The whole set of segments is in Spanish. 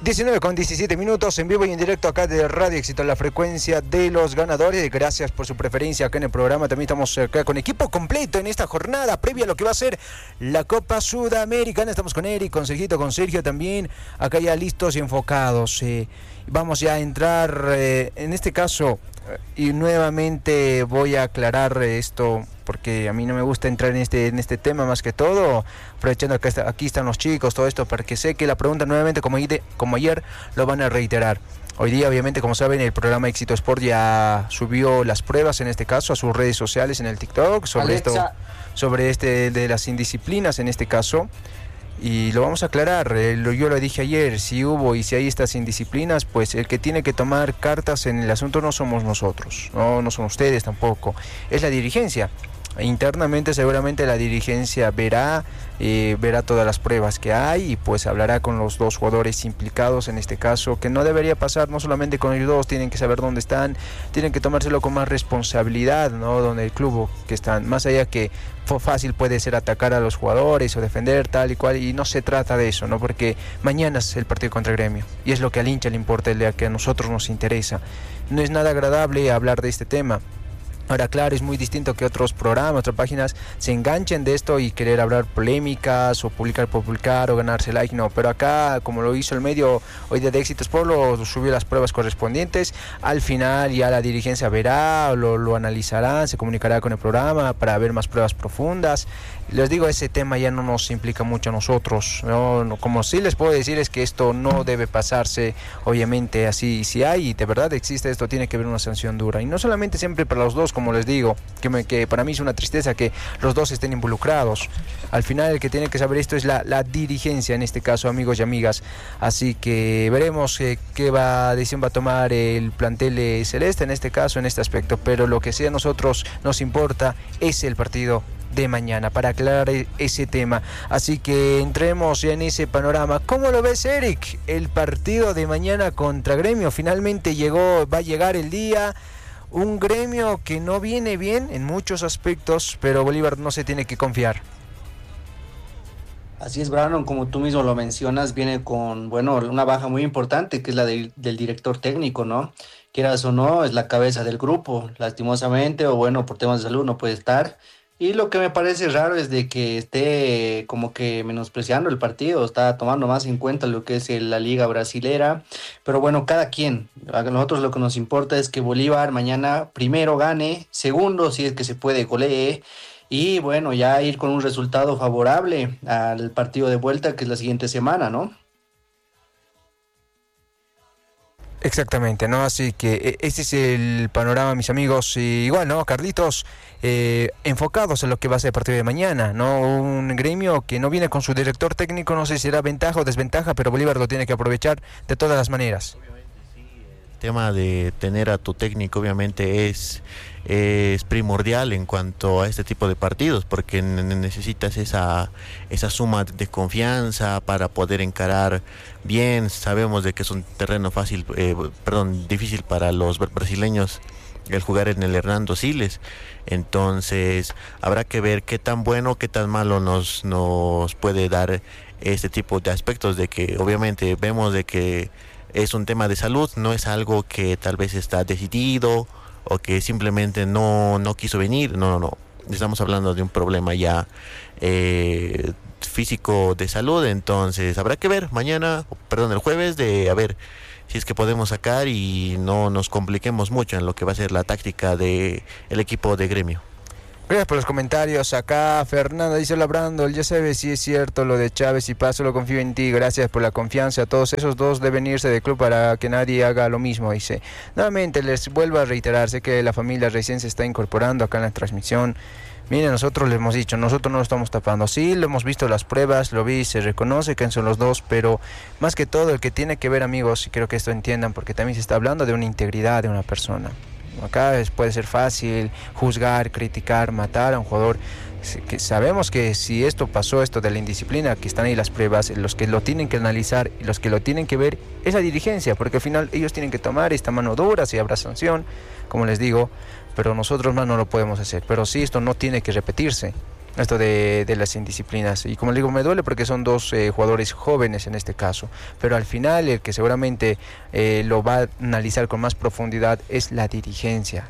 19:17 en vivo y en directo acá de Radio Éxito, la frecuencia de los ganadores. Gracias por su preferencia acá en el programa. También estamos acá con equipo completo en esta jornada previa a lo que va a ser la Copa Sudamericana. Estamos con Eric, con Sergito, con Sergio también, acá ya listos y enfocados. Vamos ya a entrar en este caso y nuevamente voy a aclarar esto porque a mí no me gusta entrar en este tema más que todo, aprovechando que aquí están los chicos, todo esto, porque sé que la pregunta nuevamente como ayer lo van a reiterar. Hoy día, obviamente, como saben, el programa Éxito Sport ya subió las pruebas, en este caso, a sus redes sociales, en el TikTok, sobre de las indisciplinas, en este caso. Y lo vamos a aclarar, yo lo dije ayer, si hubo y si hay estas indisciplinas, pues el que tiene que tomar cartas en el asunto no somos nosotros, no son ustedes tampoco, es la dirigencia. Internamente seguramente la dirigencia verá todas las pruebas que hay y pues hablará con los dos jugadores implicados en este caso, que no debería pasar no solamente con ellos dos, tienen que saber dónde están, tienen que tomárselo con más responsabilidad, ¿no? Donde el club que están, más allá que fácil puede ser atacar a los jugadores o defender tal y cual, y no se trata de eso, ¿no? Porque mañana es el partido contra el Gremio y es lo que al hincha le importa, es lo que a nosotros nos interesa. No es nada agradable hablar de este tema. Ahora, claro, es muy distinto que otros programas, otras páginas se enganchen de esto y querer hablar polémicas o publicar por publicar o ganarse like, no. Pero acá, como lo hizo el medio hoy día de Éxito Sport, lo subió las pruebas correspondientes. Al final ya la dirigencia verá, lo analizará, se comunicará con el programa para ver más pruebas profundas. Les digo, ese tema ya no nos implica mucho a nosotros, ¿no? Como sí les puedo decir es que esto no debe pasarse, obviamente, así. Si hay, de verdad existe esto, tiene que haber una sanción dura. Y no solamente siempre para los dos, como les digo, que para mí es una tristeza que los dos estén involucrados. Al final el que tiene que saber esto es la dirigencia, en este caso, amigos y amigas. Así que veremos qué decisión va a tomar el plantel celeste, en este caso, en este aspecto. Pero lo que sí a nosotros nos importa es el partido de mañana, para aclarar ese tema. Así que entremos ya en ese panorama. ¿Cómo lo ves, Eric? El partido de mañana contra Gremio finalmente va a llegar el día. Un Gremio que no viene bien en muchos aspectos, pero Bolívar no se tiene que confiar. Así es, Brandon, como tú mismo lo mencionas, viene con, una baja muy importante, que es la del director técnico, ¿no? Quieras o no, es la cabeza del grupo, lastimosamente, o por temas de salud no puede estar. Y lo que me parece raro es de que esté como que menospreciando el partido, está tomando más en cuenta lo que es la liga brasilera, pero cada quien. A nosotros lo que nos importa es que Bolívar mañana primero gane, segundo si es que se puede golee, y ya ir con un resultado favorable al partido de vuelta que es la siguiente semana, ¿no? Exactamente, ¿no? Así que ese es el panorama, mis amigos. Y igual, ¿no? Carlitos, enfocados en lo que va a ser el partido de mañana, ¿no? Un Gremio que no viene con su director técnico, no sé si será ventaja o desventaja, pero Bolívar lo tiene que aprovechar de todas las maneras. Obviamente sí, el tema de tener a tu técnico obviamente es primordial en cuanto a este tipo de partidos, porque necesitas esa suma de confianza para poder encarar bien. Sabemos de que es un terreno difícil para los brasileños el jugar en el Hernando Siles, entonces habrá que ver qué tan bueno, qué tan malo nos puede dar este tipo de aspectos, de que obviamente vemos de que es un tema de salud, no es algo que tal vez está decidido o que simplemente no quiso venir, no, estamos hablando de un problema ya físico de salud. Entonces habrá que ver el jueves, de a ver si es que podemos sacar y no nos compliquemos mucho en lo que va a ser la táctica de el equipo de Gremio. Gracias por los comentarios. Acá Fernanda dice: hola Brando, ya sabes si es cierto lo de Chávez y Paz, solo confío en ti, gracias por la confianza. Todos esos dos deben irse del club para que nadie haga lo mismo, dice. Nuevamente les vuelvo a reiterar, sé que la familia recién se está incorporando acá en la transmisión. Miren, nosotros les hemos dicho, nosotros no lo estamos tapando. Sí, lo hemos visto las pruebas, lo vi, se reconoce que son los dos, pero más que todo el que tiene que ver, amigos, y quiero que esto entiendan, porque también se está hablando de una integridad de una persona. Acá puede ser fácil juzgar, criticar, matar a un jugador. Que sabemos que si esto pasó, esto de la indisciplina, que están ahí las pruebas, los que lo tienen que analizar y los que lo tienen que ver es la dirigencia, porque al final ellos tienen que tomar esta mano dura si habrá sanción, como les digo, pero nosotros más no lo podemos hacer. Pero sí, esto no tiene que repetirse. esto de las indisciplinas. Y como le digo, me duele porque son dos jugadores jóvenes en este caso, pero al final el que seguramente lo va a analizar con más profundidad es la dirigencia.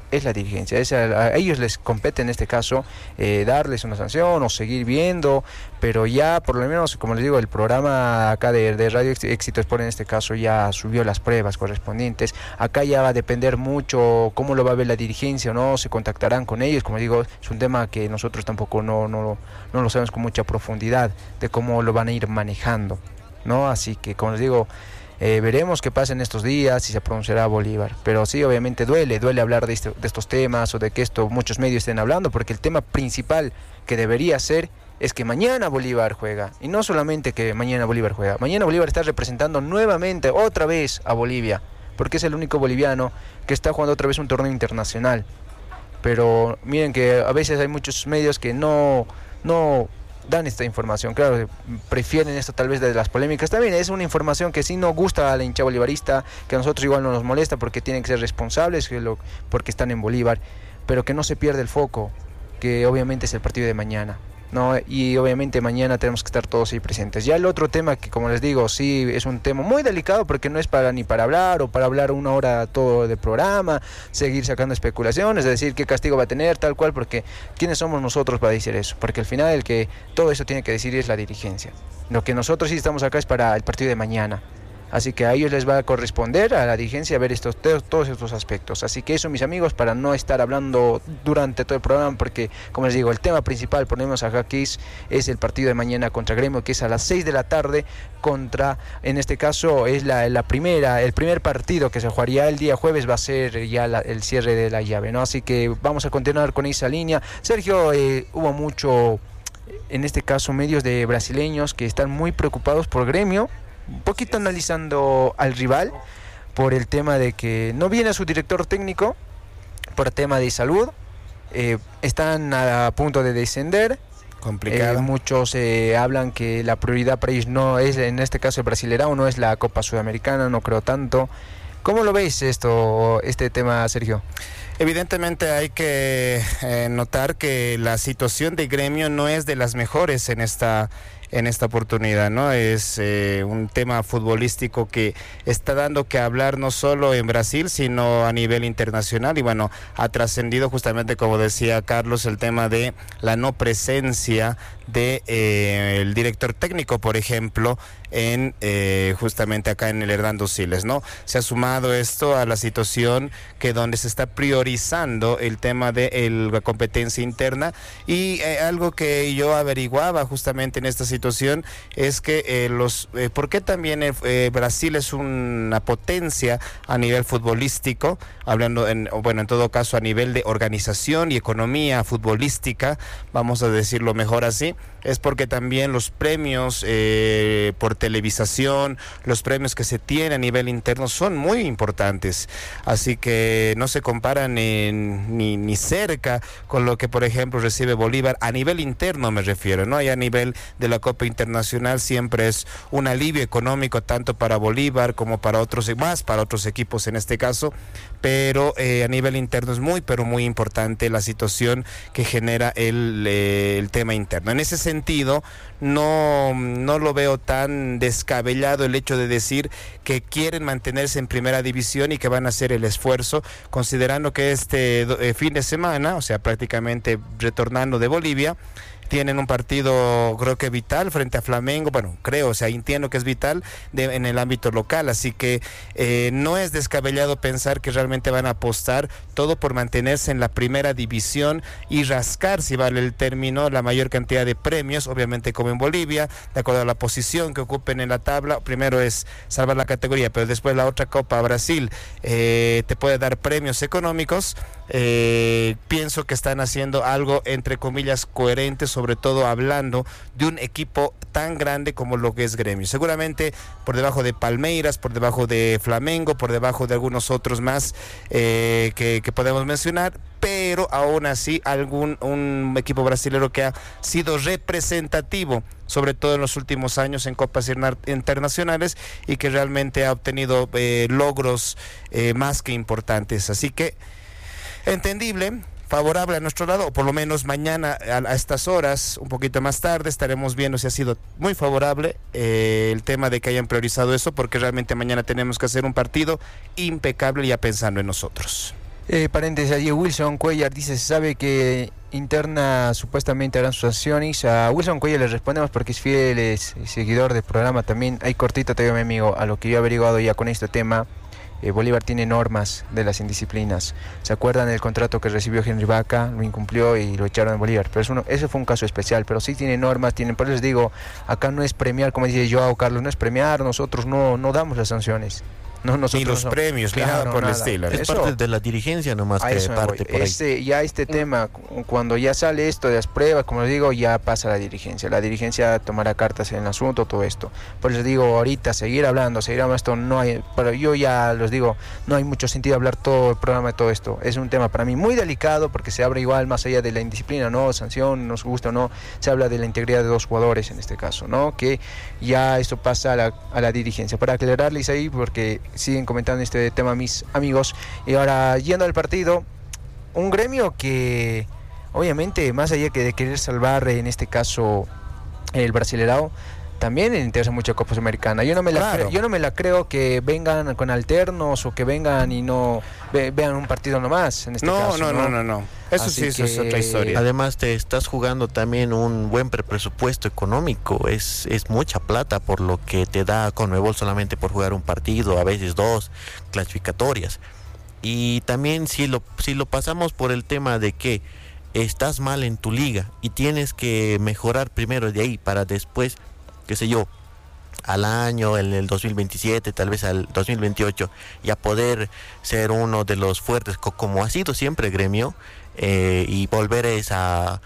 A ellos les compete en este caso darles una sanción o seguir viendo, pero ya por lo menos, como les digo, el programa acá de Radio Éxito Sport en este caso ya subió las pruebas correspondientes. Acá ya va a depender mucho cómo lo va a ver la dirigencia o no, se contactarán con ellos. Como digo, es un tema que nosotros tampoco no lo sabemos con mucha profundidad de cómo lo van a ir manejando, ¿no? Así que, como les digo, veremos qué pasa en estos días, si se pronunciará Bolívar. Pero sí, obviamente duele hablar de estos temas o de que muchos medios estén hablando, porque el tema principal que debería ser es que mañana Bolívar juega. Y no solamente que mañana Bolívar juega, mañana Bolívar está representando nuevamente, otra vez, a Bolivia, porque es el único boliviano que está jugando otra vez un torneo internacional. Pero miren que a veces hay muchos medios que no dan esta información. Claro, prefieren esto tal vez de las polémicas. También es una información que sí no gusta a la hinchada bolivarista, que a nosotros igual no nos molesta porque tienen que ser responsables, porque están en Bolívar, pero que no se pierda el foco, que obviamente es el partido de mañana, ¿no? Y obviamente mañana tenemos que estar todos ahí presentes. Ya el otro tema que, como les digo, sí es un tema muy delicado porque no es ni para hablar o para hablar una hora todo de programa, seguir sacando especulaciones, de decir qué castigo va a tener, tal cual, porque ¿quiénes somos nosotros para decir eso? Porque al final el que todo eso tiene que decir es la dirigencia. Lo que nosotros sí estamos acá es para el partido de mañana. Así que a ellos les va a corresponder, a la dirigencia, ver todos estos aspectos. Así que eso, mis amigos, para no estar hablando durante todo el programa, porque, como les digo, el tema principal, ponemos acá aquí, es el partido de mañana contra Gremio, que es a las 6 de la tarde, en este caso, es el primer partido que se jugaría el día jueves, va a ser ya el cierre de la llave, ¿no? Así que vamos a continuar con esa línea. Sergio, hubo mucho, en este caso, medios de brasileños que están muy preocupados por Gremio, un poquito analizando al rival por el tema de que no viene su director técnico por tema de salud, están a punto de descender. Complicado. Muchos hablan que la prioridad para ellos no es, en este caso el Brasileirão, no es la Copa Sudamericana, no creo tanto. ¿Cómo lo veis este tema, Sergio? Evidentemente hay que notar que la situación de Gremio no es de las mejores en esta oportunidad, ¿no? Es un tema futbolístico que está dando que hablar no solo en Brasil, sino a nivel internacional. Y bueno, ha trascendido justamente, como decía Carlos, el tema de la no presencia de el director técnico, por ejemplo, justamente acá en el Hernando Siles, ¿no? Se ha sumado esto a la situación que donde se está priorizando el tema de la competencia interna, y algo que yo averiguaba justamente en esta situación es que ¿por qué también Brasil es una potencia a nivel futbolístico? Hablando en todo caso a nivel de organización y economía futbolística, vamos a decirlo mejor así, es porque también los premios por televisación, los premios que se tienen a nivel interno son muy importantes, así que no se comparan ni cerca con lo que por ejemplo recibe Bolívar a nivel interno, me refiero, ¿no? Y a nivel de la Copa Internacional siempre es un alivio económico tanto para Bolívar como para otros equipos en este caso, pero a nivel interno es pero muy importante la situación que genera el tema interno. En ese sentido, no lo veo tan descabellado el hecho de decir que quieren mantenerse en primera división y que van a hacer el esfuerzo, considerando que este fin de semana, o sea, prácticamente retornando de Bolivia, tienen un partido creo que vital frente a Flamengo, entiendo que es vital en el ámbito local, así que no es descabellado pensar que realmente van a apostar todo por mantenerse en la primera división y rascar, si vale el término, la mayor cantidad de premios, obviamente como en Bolivia, de acuerdo a la posición que ocupen en la tabla. Primero es salvar la categoría, pero después la otra Copa Brasil te puede dar premios económicos. Pienso que están haciendo algo entre comillas coherente, sobre todo hablando de un equipo tan grande como lo que es Gremio. Seguramente por debajo de Palmeiras, por debajo de Flamengo, por debajo de algunos otros más que podemos mencionar, pero aún así un equipo brasilero que ha sido representativo, sobre todo en los últimos años en copas internacionales, y que realmente ha obtenido logros más que importantes. Así que entendible favorable a nuestro lado, o por lo menos mañana a estas horas, un poquito más tarde, estaremos viendo si ha sido muy favorable el tema de que hayan priorizado eso, porque realmente mañana tenemos que hacer un partido impecable ya pensando en nosotros. Paréntesis, allí Wilson Cuellar dice, se sabe que interna supuestamente harán sus acciones. A Wilson Cuellar le respondemos porque es fiel, es seguidor del programa también. Ahí cortito te digo, mi amigo, a lo que yo he averiguado ya con este tema. Bolívar tiene normas de las indisciplinas. ¿Se acuerdan del contrato que recibió Henry Vaca? Lo incumplió y lo echaron en Bolívar. Pero ese fue un caso especial, pero sí tiene normas, por eso les digo, acá no es premiar, como dice Joao Carlos, no es premiar, nosotros no damos las sanciones. No, ni los premios, ni nada por el estilo. Es parte de la dirigencia nomás que parte por ahí. Ya este tema, cuando ya sale esto de las pruebas, como les digo, ya pasa la dirigencia. La dirigencia tomará cartas en el asunto, todo esto. Por eso les digo, ahorita seguir hablando esto no hay, pero yo ya les digo, no hay mucho sentido hablar todo el programa de todo esto. Es un tema para mí muy delicado porque se abre igual más allá de la indisciplina, no, sanción, nos gusta o no, se habla de la integridad de dos jugadores en este caso, ¿no? Que ya esto pasa a la dirigencia. Para aclararles ahí, porque siguen comentando este tema mis amigos. Y ahora, yendo al partido, un Gremio que obviamente, más allá que de querer salvar en este caso el Brasileirao, también le interesa mucho Copa Sudamericana. Yo no me la creo que vengan con alternos o que vengan y no vean un partido nomás en este caso. No. Eso sí, eso es otra historia. Además te estás jugando también un buen presupuesto económico, es mucha plata por lo que te da Conmebol solamente por jugar un partido, a veces 2 clasificatorias. Y también si lo pasamos por el tema de que estás mal en tu liga y tienes que mejorar primero de ahí para después, qué sé yo, al año, en el 2027, tal vez al 2028, ya poder ser uno de los fuertes, como ha sido siempre Gremio, y volver a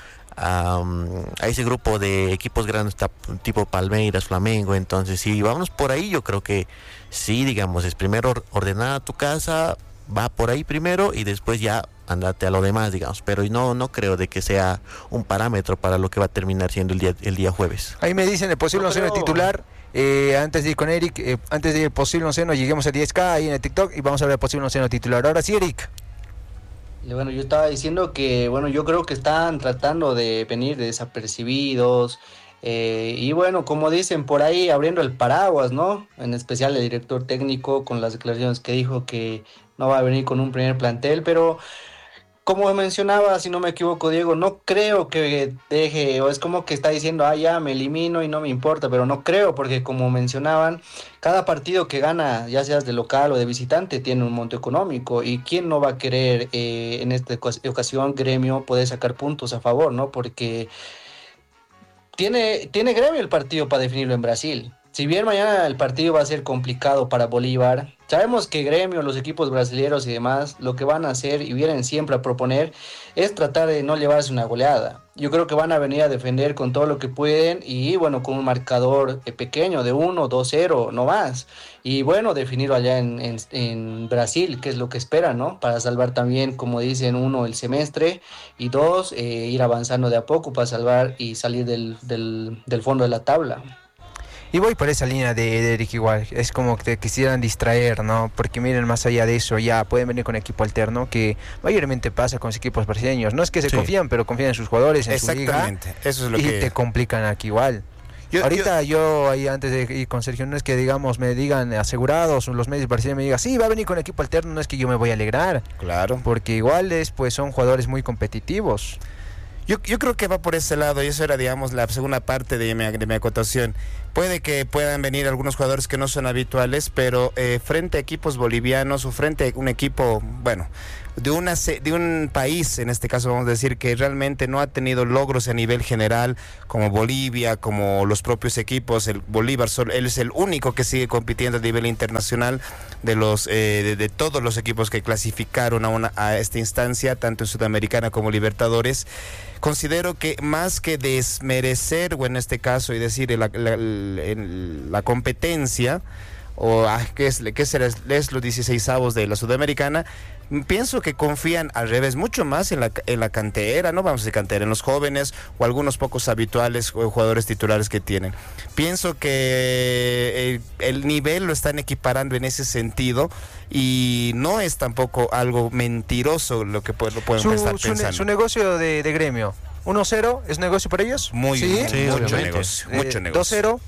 ese grupo de equipos grandes tipo Palmeiras, Flamengo. Entonces, si vamos por ahí, yo creo que sí, digamos, es primero ordenar tu casa, va por ahí primero y después ya andate a lo demás, digamos, pero no creo de que sea un parámetro para lo que va a terminar siendo el día jueves. Ahí me dicen el posible onceno titular, antes de ir con Eric, antes de ir el posible onceno, lleguemos a 10K ahí en el TikTok y vamos a ver el posible onceno titular. Ahora sí, Eric. Bueno, yo estaba diciendo que, yo creo que están tratando de venir desapercibidos, y bueno, como dicen por ahí, abriendo el paraguas, ¿no? En especial el director técnico con las declaraciones que dijo que no va a venir con un primer plantel, pero como mencionaba, si no me equivoco, Diego, no creo que deje, o es como que está diciendo, ya me elimino y no me importa, pero no creo, porque como mencionaban, cada partido que gana, ya seas de local o de visitante, tiene un monto económico, y quién no va a querer en esta ocasión Gremio poder sacar puntos a favor, ¿no? Porque tiene Gremio el partido para definirlo en Brasil. Si bien mañana el partido va a ser complicado para Bolívar, sabemos que Gremio, los equipos brasileños y demás, lo que van a hacer y vienen siempre a proponer es tratar de no llevarse una goleada. Yo creo que van a venir a defender con todo lo que pueden y bueno, con un marcador pequeño de 1-2-0, no más. Y bueno, definirlo allá en Brasil, que es lo que esperan, ¿no? Para salvar también, como dicen, 1, el semestre, y 2, ir avanzando de a poco para salvar y salir del fondo de la tabla. Y voy por esa línea de Eric igual, es como que te quisieran distraer, ¿no? Porque miren, más allá de eso, ya pueden venir con equipo alterno, que mayormente pasa con los equipos brasileños. No es que se confían, pero confían en sus jugadores, en su liga. Exactamente, eso es lo y que... te complican aquí igual. Yo ahí antes de ir con Sergio, no es que digamos me digan asegurados los medios brasileños me digan, sí, va a venir con equipo alterno, no es que yo me voy a alegrar. Claro. Porque igual pues son jugadores muy competitivos. Yo creo que va por ese lado y eso era, digamos, la segunda parte de mi acotación. Puede que puedan venir algunos jugadores que no son habituales, pero frente a equipos bolivianos o frente a un equipo, bueno, de un país, en este caso vamos a decir, que realmente no ha tenido logros a nivel general, como Bolivia, como los propios equipos, el Bolívar, él es el único que sigue compitiendo a nivel internacional de todos los equipos que clasificaron a esta instancia, tanto en Sudamericana como Libertadores. Considero que más que desmerecer, o en este caso, y decir la competencia, o que es los 16avos de la Sudamericana, Pienso que confían al revés mucho más en la cantera, no vamos a decir cantera, en los jóvenes o algunos pocos habituales jugadores titulares que tienen. Pienso que el nivel lo están equiparando en ese sentido y no es tampoco algo mentiroso lo que pueden estar pensando. Su negocio de Gremio, 1-0, ¿es negocio para ellos? Muy, ¿Sí? mucho negocio. 2-0.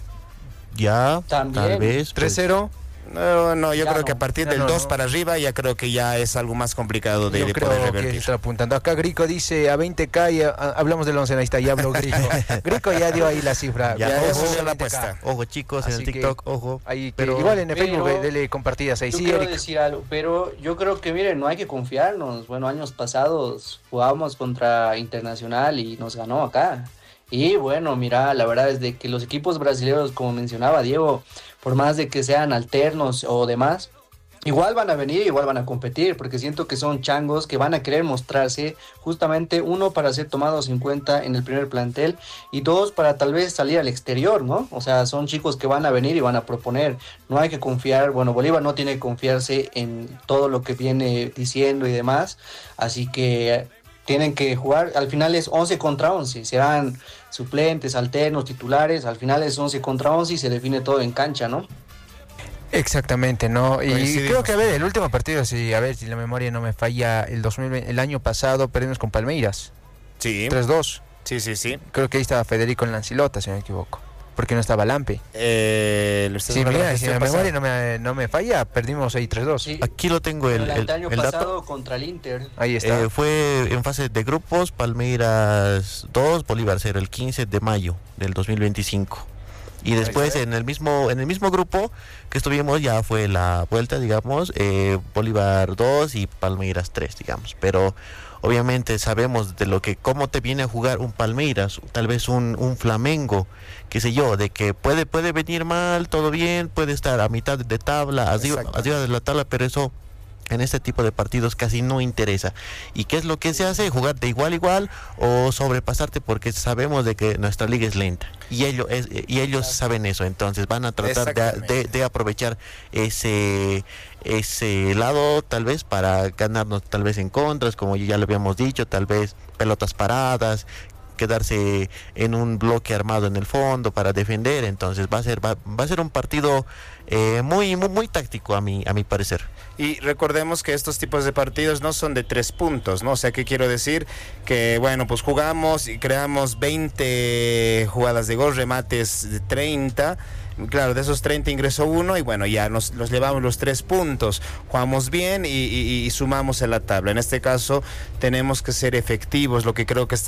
Ya, También. tal vez. 3-0. No, yo Ya creo no. que a partir Ya del no, 2 no. para arriba ya creo que ya es algo más complicado de Yo poder creo que revertir. está apuntando. Acá Grico dice a 20K y hablamos del 11, ahí está, ya habló Grico. Grico ya dio ahí la cifra. Ya, Ya, ojo, eso es la 20K. apuesta. Ojo chicos, en Así el que TikTok, ojo. Ahí, Pero- igual en el Facebook, pero- dele compartidas ahí. Yo Sí, quiero Eric. decir algo, pero yo creo que, miren, no hay que confiarnos. Bueno, años pasados jugábamos contra Internacional y nos ganó acá. Y bueno, mira, la verdad es de que los equipos brasileños, como mencionaba Diego, por más de que sean alternos o demás, igual van a venir, igual van a competir, porque siento que son changos que van a querer mostrarse, justamente uno para ser tomados en cuenta en el primer plantel y dos para tal vez salir al exterior, ¿no? O sea, son chicos que van a venir y van a proponer. No hay que confiar, bueno, Bolívar no tiene que confiarse en todo lo que viene diciendo y demás, así que tienen que jugar, al final es 11 contra 11, serán suplentes, alternos, titulares, al final es 11 contra 11 y se define todo en cancha, ¿no? Exactamente, ¿no? Y Coincidimos. creo que, a ver, el último partido, si la memoria no me falla, el año pasado perdimos con Palmeiras, Sí, 3-2. sí. Creo que ahí estaba Federico en Lancilota, si no me equivoco. Porque no estaba Lampe. Sí, Mira, si la memoria no me falla, perdimos ahí 3-2. Sí, Aquí lo tengo el el año dato. pasado contra el Inter. Ahí está. Fue en fase de grupos, Palmeiras 2, Bolívar 0, el 15 de mayo del 2025. Y después en el mismo grupo que estuvimos ya fue la vuelta, digamos, Bolívar 2 y Palmeiras 3, digamos. Pero obviamente sabemos de lo que cómo te viene a jugar un Palmeiras, tal vez un Flamengo, qué sé yo, de que puede venir mal, todo bien, puede estar a mitad de tabla, arriba de la tabla, pero eso en este tipo de partidos casi no interesa. ¿Y qué es lo que se hace? Jugar de igual a igual o sobrepasarte, porque sabemos de que nuestra liga es lenta y ellos saben eso, entonces van a tratar de aprovechar ese lado tal vez para ganarnos tal vez en contras, como ya lo habíamos dicho, tal vez pelotas paradas, quedarse en un bloque armado en el fondo para defender. Entonces va a ser un partido muy táctico a mi parecer. Y recordemos que estos tipos de partidos no son de 3 puntos, ¿no? O sea, ¿qué quiero decir? Que, bueno, pues jugamos y creamos 20 jugadas de gol, remates de 30. Claro, de esos 30 ingresó uno y bueno, ya nos llevamos los 3 puntos. Jugamos bien y sumamos en la tabla. En este caso tenemos que ser efectivos, lo que creo que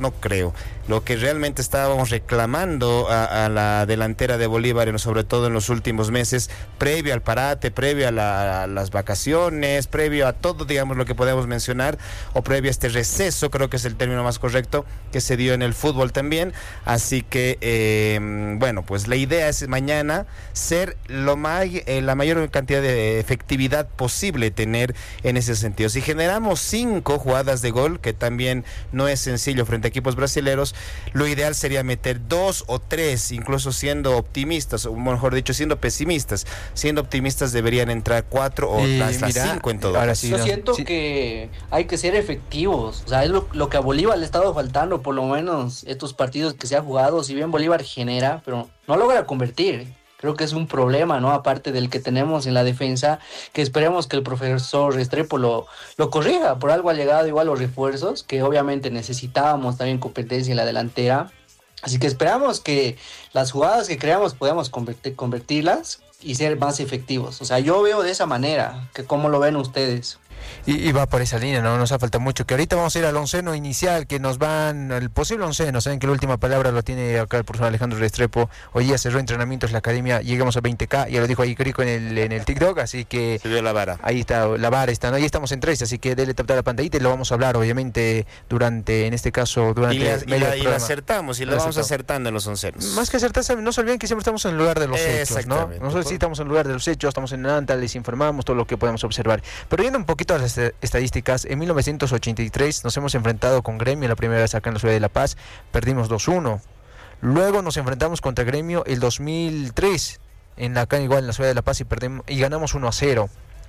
lo que realmente estábamos reclamando a la delantera de Bolívar, sobre todo en los últimos meses, previo al parate, previo a las vacaciones, previo a todo, digamos, lo que podemos mencionar, o previo a este receso, creo que es el término más correcto, que se dio en el fútbol también. Así que, bueno, pues la idea es mañana ser la mayor cantidad de efectividad posible tener en ese sentido. Si generamos 5 jugadas de gol, que también no es sencillo frente a equipos brasileños, lo ideal sería meter 2 o 3, incluso siendo optimistas, o mejor dicho, siendo pesimistas. Siendo optimistas deberían entrar 4 o hasta 5 en todo. Ahora caso. sí, Yo siento sí. que hay que ser efectivos, o sea, es lo que a Bolívar le ha estado faltando, por lo menos estos partidos que se ha jugado. Si bien Bolívar genera, pero no logra convertir. Creo que es un problema, ¿no? Aparte del que tenemos en la defensa, que esperemos que el profesor Restrepo lo corrija. Por algo ha llegado igual los refuerzos, que obviamente necesitábamos también competencia en la delantera. Así que esperamos que las jugadas que creamos podamos convertirlas y ser más efectivos. O sea, yo veo de esa manera, que cómo lo ven ustedes. Y va por esa línea, no nos hace falta mucho. Que ahorita vamos a ir al onceno inicial, que nos van al posible onceno. Saben que la última palabra lo tiene acá el profesor Alejandro Restrepo. Hoy día cerró entrenamientos la academia, llegamos a 20K, ya lo dijo ahí Crico en el TikTok, así que Se dio la vara. ahí está, la vara está, ¿no? Ahí estamos en 3, así que dele tapar la pantallita y lo vamos a hablar, obviamente, en este caso, durante Y medio la programa. acertamos, y Lo la vamos acertamos. acertando en los onceros. Más que acertar, no se olviden que siempre estamos en el lugar de los hechos, ¿no? Exactamente. Nosotros sí estamos en el lugar de los hechos, estamos en Anta, les informamos todo lo que podemos observar. Pero yendo un poquito a las estadísticas, en 1983 nos hemos enfrentado con Gremio la primera vez acá en la ciudad de La Paz, perdimos 2-1. Luego nos enfrentamos contra Gremio el 2003, acá igual en la ciudad de La Paz, y ganamos 1-0.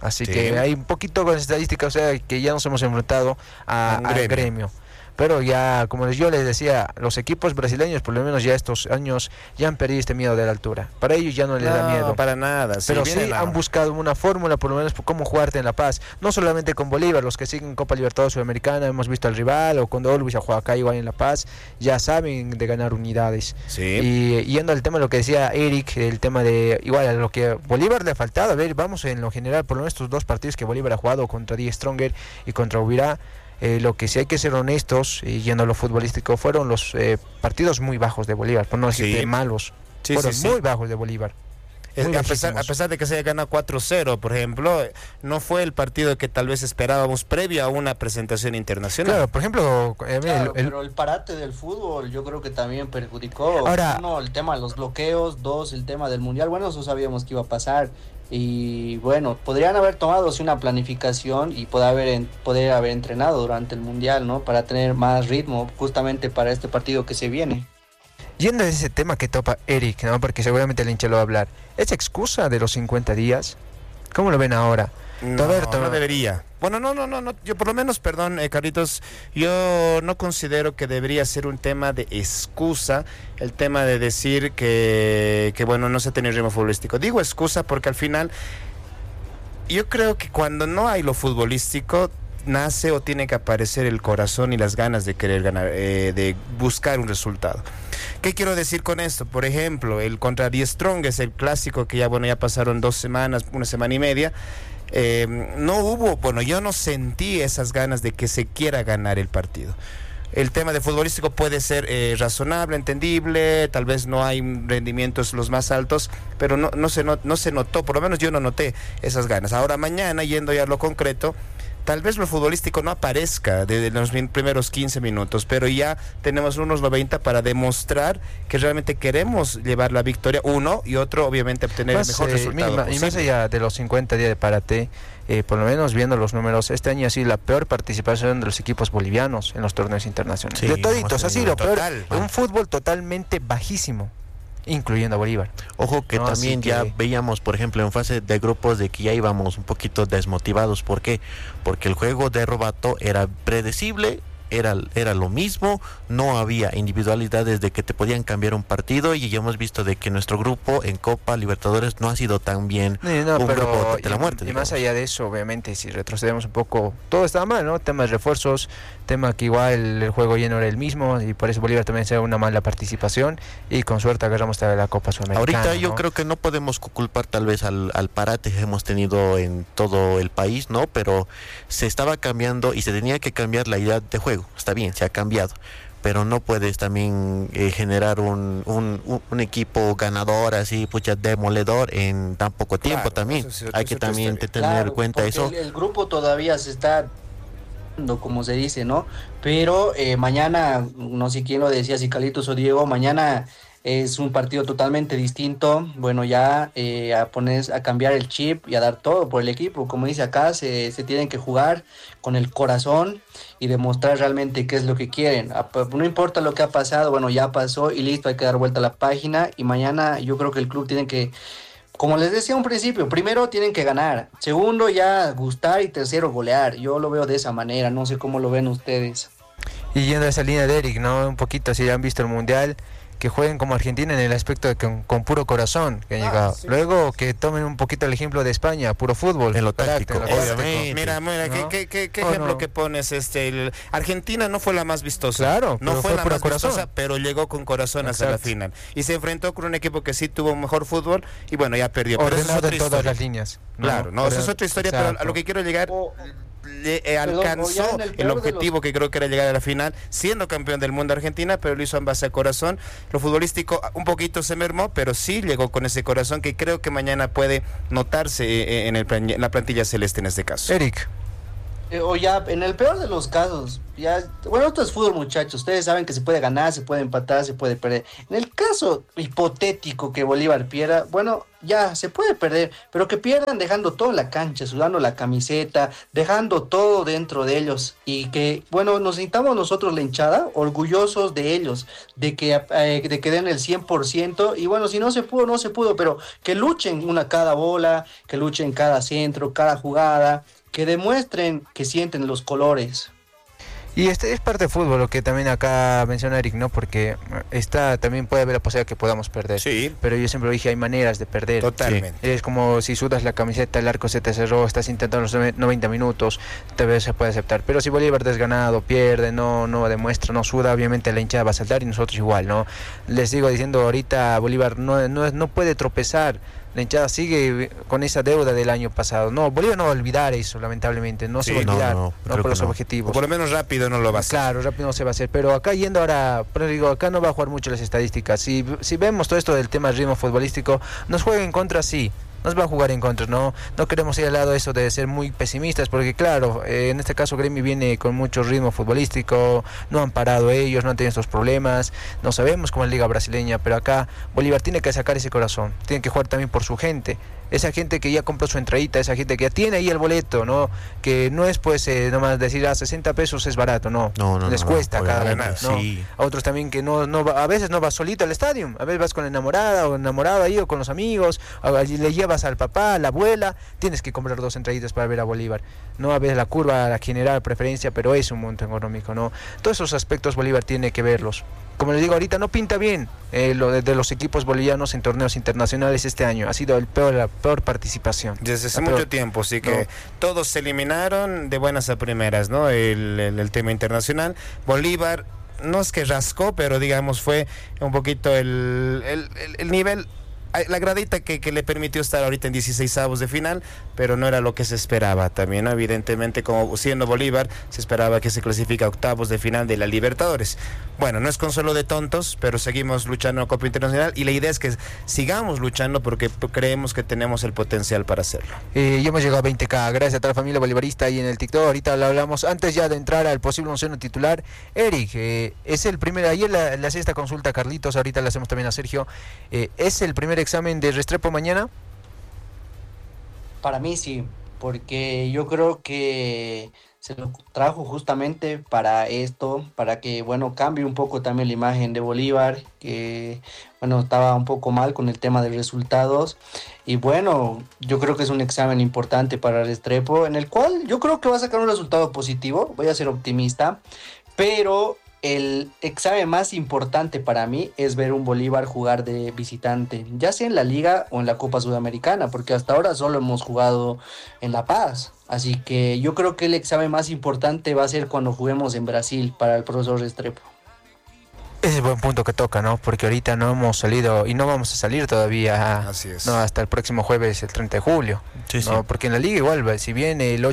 Así Sí. que hay un poquito con estadística, o sea, que ya nos hemos enfrentado al Gremio. Pero ya, como yo les decía, los equipos brasileños, por lo menos ya estos años, ya han perdido este miedo de la altura. Para ellos ya no les da miedo. Para nada. Pero sí han buscado una fórmula, por lo menos, por cómo jugarte en La Paz. No solamente con Bolívar, los que siguen Copa Libertadores Sudamericana, hemos visto al rival, o cuando Olvis ha jugado acá igual en La Paz, ya saben de ganar unidades. Sí. Y yendo al tema de lo que decía Eric, el tema de, igual a lo que Bolívar le ha faltado, a ver, vamos en lo general, por lo menos estos dos partidos que Bolívar ha jugado contra Die Stronger y contra Ubirá, lo que sí hay que ser honestos, yendo a lo futbolístico, fueron los partidos muy bajos de Bolívar, por no decir malos, fueron muy bajos de Bolívar. A pesar de que se haya ganado 4-0, por ejemplo, no fue el partido que tal vez esperábamos previo a una presentación internacional. Claro, por ejemplo, pero el parate del fútbol yo creo que también perjudicó. Ahora, uno, el tema de los bloqueos; dos, el tema del mundial. Bueno, eso sabíamos que iba a pasar. Y bueno, podrían haber tomado una planificación y poder haber entrenado durante el mundial, ¿no? Para tener más ritmo justamente para este partido que se viene. Yendo a ese tema que topa Eric, ¿no? Porque seguramente el hincha lo va a hablar. ¿Es excusa de los 50 días? ¿Cómo lo ven ahora? No debería. Bueno, no. Yo por lo menos, perdón, Carlitos, yo no considero que debería ser un tema de excusa, el tema de decir que bueno, no se tiene ritmo futbolístico. Digo excusa porque al final, yo creo que cuando no hay lo futbolístico, nace o tiene que aparecer el corazón y las ganas de querer ganar, de buscar un resultado. ¿Qué quiero decir con esto? Por ejemplo, el contra Die Strong es el clásico que ya pasaron 2 semanas, 1 semana y media. Yo no sentí esas ganas de que se quiera ganar el partido. El tema de futbolístico puede ser razonable, entendible, tal vez no hay rendimientos los más altos, pero no se notó, por lo menos yo no noté esas ganas. Ahora mañana, yendo ya a lo concreto, tal vez lo futbolístico no aparezca desde los primeros 15 minutos, pero ya tenemos unos 90 para demostrar que realmente queremos llevar la victoria, uno, y otro, obviamente, obtener el mejor resultado posible. Y más allá de los 50 días de parate, por lo menos viendo los números, este año ha sido la peor participación de los equipos bolivianos en los torneos internacionales. Sí, de toditos, ha sido peor, un fútbol totalmente bajísimo, incluyendo a Bolívar. Ojo que también ya veíamos, por ejemplo, en fase de grupos de que ya íbamos un poquito desmotivados. ¿Por qué? Porque el juego de Robato era predecible, era lo mismo, no había individualidades de que te podían cambiar un partido, y ya hemos visto de que nuestro grupo en Copa Libertadores no ha sido tan bien grupo de la muerte. Y más allá de eso, obviamente, si retrocedemos un poco, todo estaba mal, ¿no? Temas de refuerzos, tema que igual el juego ya no era el mismo, y por eso Bolívar también se da una mala participación, y con suerte agarramos la Copa Sudamericana. Ahorita yo creo que no podemos culpar tal vez al parate que hemos tenido en todo el país, ¿no? Pero se estaba cambiando y se tenía que cambiar la idea de juego. Está bien, se ha cambiado, pero no puedes también generar un equipo ganador así, demoledor en tan poco tiempo. También hay que también tener en cuenta eso. El grupo todavía se está, como se dice, ¿no? Pero mañana, no sé quién lo decía, si Carlitos o Diego, mañana es un partido totalmente distinto. Bueno, ya a cambiar el chip y a dar todo por el equipo. Como dice acá, se tienen que jugar con el corazón y demostrar realmente qué es lo que quieren. No importa lo que ha pasado, bueno, ya pasó y listo, hay que dar vuelta a la página. Y mañana yo creo que el club tiene que, como les decía un principio, primero tienen que ganar, segundo ya gustar y tercero golear. Yo lo veo de esa manera, no sé cómo lo ven ustedes. Y yendo a esa línea de Eric, ¿no? Un poquito, si ya han visto el Mundial, que jueguen como Argentina en el aspecto de que con puro corazón que han llegado. Sí. Luego que tomen un poquito el ejemplo de España, puro fútbol. En lo táctico, obviamente. Mira, ¿qué ejemplo que pones? Argentina no fue la más vistosa. Claro, no fue la más vistosa, pero llegó con corazón hasta la final. Y se enfrentó con un equipo que sí tuvo mejor fútbol y bueno, ya perdió. Ordenado en todas las líneas. Claro, eso es otra historia, pero a lo que quiero llegar... alcanzó el objetivo que creo que era llegar a la final, siendo campeón del mundo Argentina, pero lo hizo en base al corazón. Lo futbolístico un poquito se mermó, pero sí llegó con ese corazón que creo que mañana puede notarse en la plantilla celeste en este caso. Eric. O ya, en el peor de los casos, ya, bueno, esto es fútbol, muchachos, ustedes saben que se puede ganar, se puede empatar, se puede perder. En el caso hipotético que Bolívar pierda, bueno, ya se puede perder, pero que pierdan dejando todo en la cancha, sudando la camiseta, dejando todo dentro de ellos, y que, bueno, nos sintamos nosotros la hinchada, orgullosos de ellos, de que den el 100%, y bueno, si no se pudo, no se pudo, pero que luchen cada bola, que luchen cada centro, cada jugada, que demuestren que sienten los colores. Y este es parte de fútbol, lo que también acá menciona Eric, ¿no? Porque también puede haber la posibilidad que podamos perder. Sí. Pero yo siempre lo dije, hay maneras de perder. Totalmente. Sí. Es como si sudas la camiseta, el arco se te cerró, estás intentando los 90 minutos, tal vez se puede aceptar. Pero si Bolívar desganado, pierde, no demuestra, no suda, obviamente la hinchada va a saltar y nosotros igual, ¿no? Les sigo diciendo, ahorita Bolívar no puede tropezar. La hinchada sigue con esa deuda del año pasado. No, Bolívar no va a olvidar eso, lamentablemente. No se va a olvidar, no por los objetivos. O por lo menos rápido no lo va a hacer. Claro, rápido no se va a hacer. Pero acá yendo ahora, pero digo, acá no va a jugar mucho las estadísticas. Si vemos todo esto del tema ritmo futbolístico, nos juega en contra, sí. Nos va a jugar en contra, no queremos ir al lado de eso de ser muy pesimistas, porque claro, en este caso Gremio viene con mucho ritmo futbolístico, no han parado ellos, no han tenido estos problemas, no sabemos cómo es la liga brasileña, pero acá Bolívar tiene que sacar ese corazón, tiene que jugar también por su gente, esa gente que ya compró su entradita, esa gente que ya tiene ahí el boleto, ¿no? Que no es pues nomás decir 60 pesos es barato, no les cuesta cada vez, ¿no? Sí. A otros también que a veces no vas solito al estadio, a veces vas con la enamorada o enamorado ahí o con los amigos, allí le llevas al papá, a la abuela, tienes que comprar 2 entraditas para ver a Bolívar, no a veces la curva, la general preferencia, pero es un monto económico, ¿no? Todos esos aspectos Bolívar tiene que verlos. Como les digo, ahorita no pinta bien lo de los equipos bolivianos en torneos internacionales este año. Ha sido la peor participación. Desde hace mucho tiempo, sí que todos se eliminaron de buenas a primeras, ¿no? El tema internacional. Bolívar no es que rascó, pero digamos fue un poquito el nivel, la gradita que le permitió estar ahorita en 16avos de final, pero no era lo que se esperaba también, ¿no? Evidentemente, como siendo Bolívar, se esperaba que se clasifique a octavos de final de la Libertadores. Bueno, no es consuelo de tontos, pero seguimos luchando en la Copa Internacional y la idea es que sigamos luchando porque creemos que tenemos el potencial para hacerlo. Ya hemos llegado a 20K, gracias a toda la familia bolivarista ahí en el TikTok. Ahorita lo hablamos, antes ya de entrar al posible onceno titular. Eric, es el primer, ayer le hacía esta consulta a Carlitos, ahorita le hacemos también a Sergio, ¿es el primer examen de Restrepo mañana? Para mí sí, porque yo creo que se lo trajo justamente para esto, para que, bueno, cambie un poco también la imagen de Bolívar, que, bueno, estaba un poco mal con el tema de resultados. Y bueno, yo creo que es un examen importante para Restrepo, en el cual yo creo que va a sacar un resultado positivo, voy a ser optimista, pero el examen más importante para mí es ver un Bolívar jugar de visitante, ya sea en la Liga o en la Copa Sudamericana, porque hasta ahora solo hemos jugado en La Paz. Así que yo creo que el examen más importante va a ser cuando juguemos en Brasil para el profesor Restrepo. Ese es buen punto que toca, ¿no? Porque ahorita no hemos salido y no vamos a salir todavía. Así es. No, hasta el próximo jueves, el 30 de julio. Sí, ¿no? Sí. Porque en la Liga igual, si bien el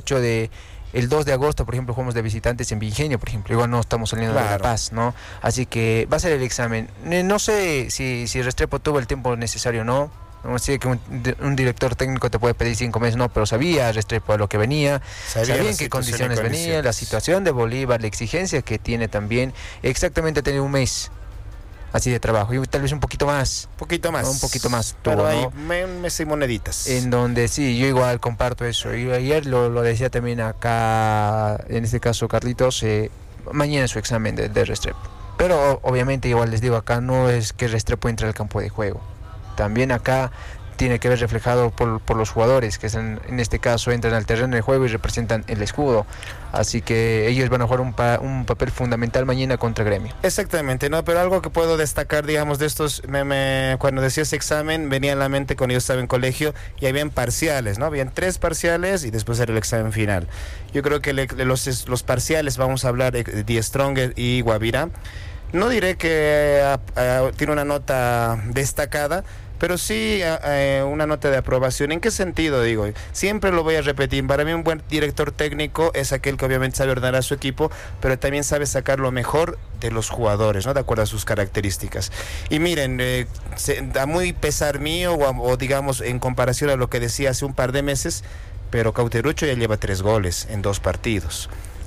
2 de agosto, por ejemplo, jugamos de visitantes en Ingenio, por ejemplo, igual no estamos saliendo de La Paz, ¿no? Así que va a ser el examen. No sé si Restrepo tuvo el tiempo necesario o no. No sé que un director técnico te puede pedir 5 meses, no, pero sabía Restrepo a lo que venía, sabía en qué condiciones venía, la situación de Bolívar, la exigencia que tiene también. Exactamente tenía un mes así de trabajo y tal vez un poquito más. ¿No? Un poquito más. Pero hay meses y moneditas. En donde sí, yo igual comparto eso. Y ayer lo decía también acá, en este caso Carlitos, mañana es su examen de Restrepo. Pero obviamente igual les digo, acá no es que Restrepo entre al campo de juego. También acá tiene que ver reflejado por los jugadores, que en este caso entran al terreno de juego y representan el escudo. Así que ellos van a jugar un papel fundamental mañana contra Gremio. Exactamente, ¿no? Pero algo que puedo destacar, digamos, de estos, cuando decía ese examen, venía en la mente cuando yo estaba en colegio y habían parciales, ¿no? Habían 3 parciales y después era el examen final. Yo creo que los parciales, vamos a hablar de Die Stronger y Guavirá. No diré que tiene una nota destacada, pero sí una nota de aprobación. ¿En qué sentido digo? Siempre lo voy a repetir. Para mí un buen director técnico es aquel que obviamente sabe ordenar a su equipo, pero también sabe sacar lo mejor de los jugadores, ¿no? De acuerdo a sus características. Y miren, a muy pesar mío o digamos en comparación a lo que decía hace un par de meses, pero Cauterucho ya lleva 3 goles en 2 partidos.